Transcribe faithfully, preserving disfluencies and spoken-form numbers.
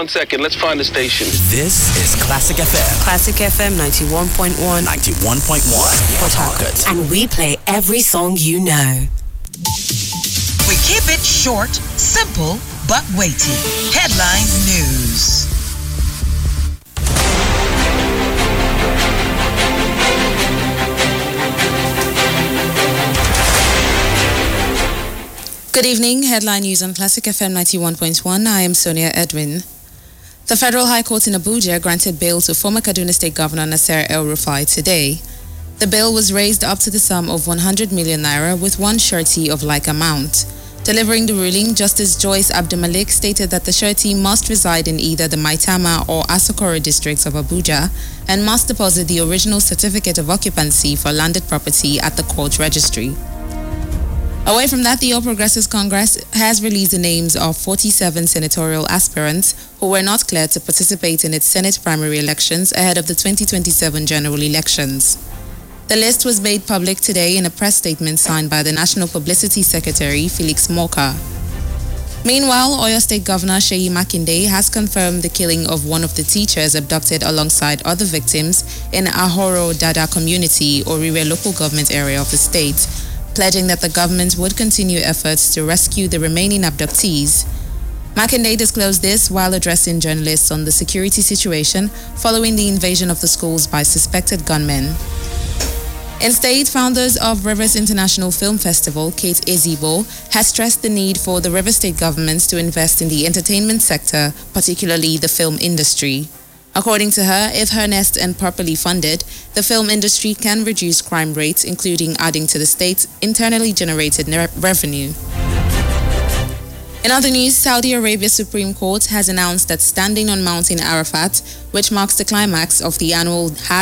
one second. Let's find the station. This is Classic F M. Classic F M ninety-one point one. ninety-one point one. Port Harcourt. And we play every song you know. We keep it short, simple, but weighty. Headline news. Good evening. Headline news on Classic F M ninety-one point one. I am Sonia Edwin. The Federal High Court in Abuja granted bail to former Kaduna State Governor Nasir El-Rufai today. The bail was raised up to the sum of one hundred million naira with one surety of like amount. Delivering the ruling, Justice Joyce Abdulmalik stated that the surety must reside in either the Maitama or Asokoro districts of Abuja and must deposit the original certificate of occupancy for landed property at the court registry. Away from that, the All Progressives Congress has released the names of forty-seven senatorial aspirants who were not cleared to participate in its Senate primary elections ahead of the twenty twenty-seven general elections. The list was made public today in a press statement signed by the National Publicity Secretary, Felix Morka. Meanwhile, Oyo State Governor Seyi Makinde has confirmed the killing of one of the teachers abducted alongside other victims in Ahoro Dada community, Orire local government area of the state, pledging that the government would continue efforts to rescue the remaining abductees. Makinde disclosed this while addressing journalists on the security situation following the invasion of the schools by suspected gunmen. Instead, founders of Rivers International Film Festival, Kate Ezigbo, has stressed the need for the River State governments to invest in the entertainment sector, particularly the film industry. According to her, if harnessed and properly funded, the film industry can reduce crime rates, including adding to the state's internally generated ne- revenue. In other news, Saudi Arabia's Supreme Court has announced that standing on Mountain Arafat, which marks the climax of the annual Hajj